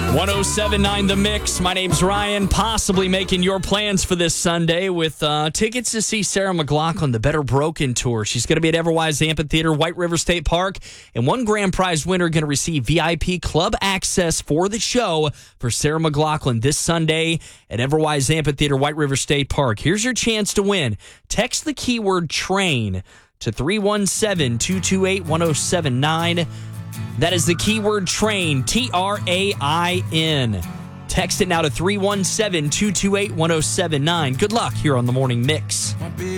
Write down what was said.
1079 The Mix. My name's Ryan, possibly making your plans for this Sunday with tickets to see Sarah McLachlan, the Better Broken Tour. She's going to be at Everwise Amphitheater, White River State Park, and one grand prize winner going to receive VIP club access for the show for Sarah McLachlan this Sunday at Everwise Amphitheater, White River State Park. Here's your chance to win. Text the keyword TRAIN to 317-228-1079. That is the keyword TRAIN, TRAIN. Text it now to 317-228-1079. Good luck here on the Morning Mix.